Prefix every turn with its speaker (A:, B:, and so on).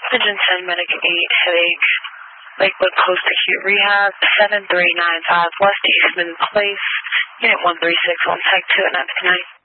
A: Engine 10, Medic 8, headache, Lakewood Post-Acute Rehab, 7395 West Eastman Place, Unit 136 on Tech 2 at 959.